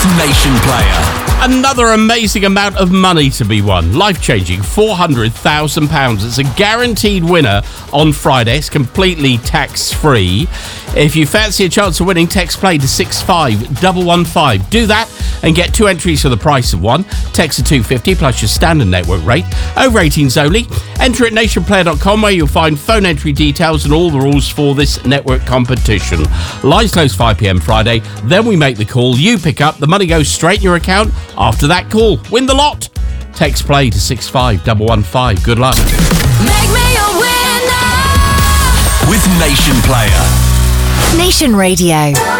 with Nation Player. Another amazing amount of money to be won. Life-changing, £400,000. It's a guaranteed winner on Friday. It's completely tax-free. If you fancy a chance of winning, text play to 65115. Do that and get 2 entries for the price of 1. Text to 250 plus your standard network rate. Over 18s only. Enter at nationplayer.com where you'll find phone entry details and all the rules for this network competition. Lines close 5 p.m. Friday. Then we make the call. You pick up. The money goes straight in your account. After that call, win the lot. Text play to 65115. Good luck. Make me a winner With Nation Player. Nation Radio.